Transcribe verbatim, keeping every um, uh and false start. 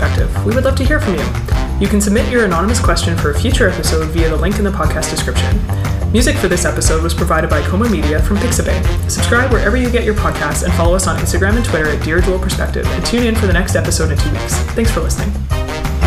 perspective. We would love to hear from you. You can submit your anonymous question for a future episode via the link in the podcast description. Music for this episode was provided by Coma Media from Pixabay. Subscribe wherever you get your podcasts and follow us on Instagram and Twitter at Dear Dual Perspective, and tune in for the next episode in two weeks. Thanks for listening.